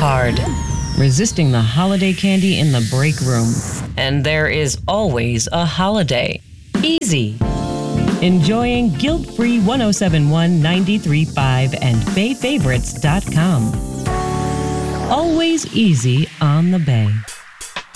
hard. Resisting the holiday candy in the break room. And there is always a holiday. Easy. Enjoying guilt-free 1071 93.5 and BayFavorites.com. Always easy on the Bay.